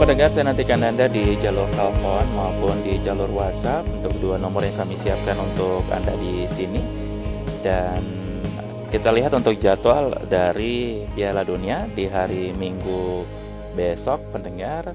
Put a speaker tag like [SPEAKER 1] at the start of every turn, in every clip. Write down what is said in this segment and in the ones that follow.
[SPEAKER 1] pendengar, saya nantikan Anda di jalur telepon maupun di jalur WhatsApp untuk dua nomor yang kami siapkan untuk Anda di sini. Dan kita lihat untuk jadwal dari Piala Dunia di hari Minggu besok, pendengar,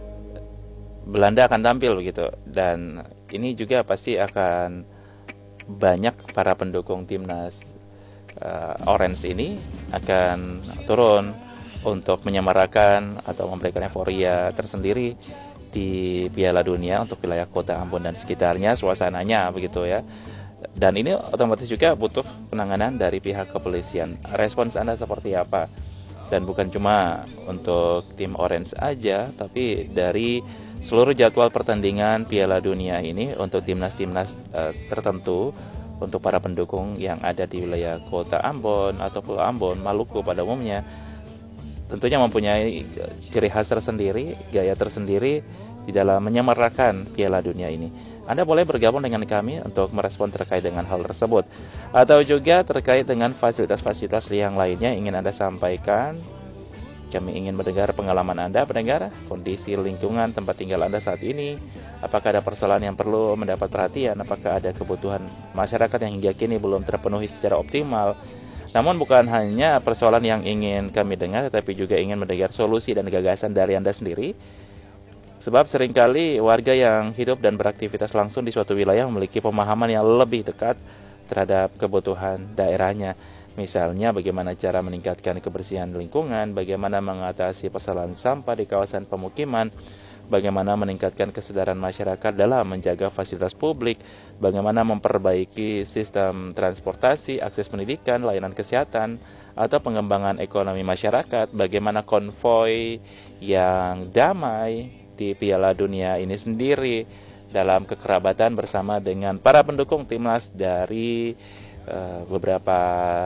[SPEAKER 1] Belanda akan tampil begitu. Dan ini juga pasti akan banyak para pendukung timnas Orange ini akan turun untuk menyemarakan atau memberikan euforia tersendiri di Piala Dunia untuk wilayah Kota Ambon dan sekitarnya, suasananya begitu ya. Dan ini otomatis juga butuh penanganan dari pihak kepolisian. Respons Anda seperti apa? Dan bukan cuma untuk tim Orange aja, tapi dari seluruh jadwal pertandingan Piala Dunia ini untuk timnas-timnas tertentu, untuk para pendukung yang ada di wilayah Kota Ambon atau Pulau Ambon, Maluku pada umumnya, tentunya mempunyai ciri khas tersendiri, gaya tersendiri di dalam menyemarakan Piala Dunia ini. Anda boleh bergabung dengan kami untuk merespon terkait dengan hal tersebut, atau juga terkait dengan fasilitas-fasilitas yang lainnya ingin Anda sampaikan. Kami ingin mendengar pengalaman Anda, pendengar, kondisi lingkungan tempat tinggal Anda saat ini. Apakah ada persoalan yang perlu mendapat perhatian? Apakah ada kebutuhan masyarakat yang hingga kini belum terpenuhi secara optimal? Namun bukan hanya persoalan yang ingin kami dengar, tetapi juga ingin mendengar solusi dan gagasan dari Anda sendiri. Sebab seringkali warga yang hidup dan beraktivitas langsung di suatu wilayah memiliki pemahaman yang lebih dekat terhadap kebutuhan daerahnya. Misalnya bagaimana cara meningkatkan kebersihan lingkungan, bagaimana mengatasi persoalan sampah di kawasan pemukiman, bagaimana meningkatkan kesadaran masyarakat dalam menjaga fasilitas publik, bagaimana memperbaiki sistem transportasi, akses pendidikan, layanan kesehatan, atau pengembangan ekonomi masyarakat, bagaimana konvoi yang damai di Piala Dunia ini sendiri dalam kekerabatan bersama dengan para pendukung timnas dari beberapa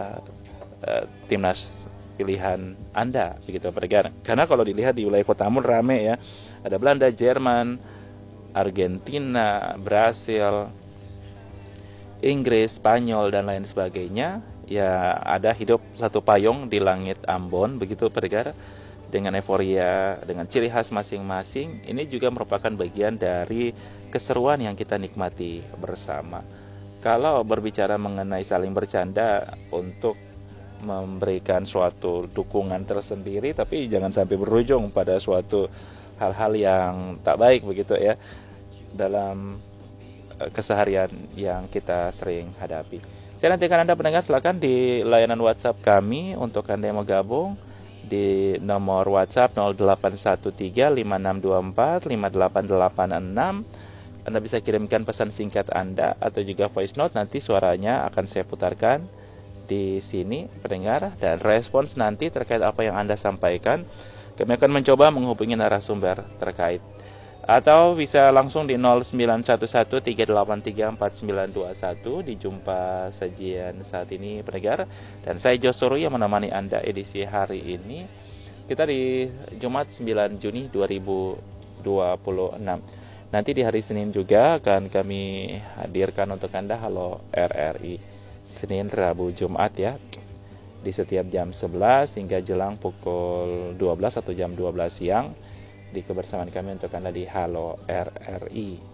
[SPEAKER 1] timnas pilihan Anda begitu pendengar. Karena kalau dilihat di wilayah Kota Ambon rame ya. Ada Belanda, Jerman, Argentina, Brasil, Inggris, Spanyol dan lain sebagainya. Ya, ada hidup satu payung di langit Ambon begitu pendengar, dengan euforia, dengan ciri khas masing-masing. Ini juga merupakan bagian dari keseruan yang kita nikmati bersama. Kalau berbicara mengenai saling bercanda untuk memberikan suatu dukungan tersendiri, tapi jangan sampai berujung pada suatu hal-hal yang tak baik begitu ya dalam keseharian yang kita sering hadapi. Saya nantikan Anda pendengar, silakan di layanan WhatsApp kami untuk Anda yang mau gabung di nomor WhatsApp 081356245886. Anda bisa kirimkan pesan singkat Anda atau juga voice note, nanti suaranya akan saya putarkan di sini pendengar, dan respons nanti terkait apa yang Anda sampaikan. Kami akan mencoba menghubungi narasumber terkait, atau bisa langsung di 0911383491 di jumpa sajian saat ini pendengar. Dan saya Josuru yang menemani Anda edisi hari ini. Kita di Jumat 9 Juni 2026. Nanti di hari Senin juga akan kami hadirkan untuk Anda Halo RRI Senin, Rabu, Jumat ya, di setiap jam 11 hingga jelang pukul 12 atau jam 12 siang di kebersamaan kami untuk Anda di Halo RRI.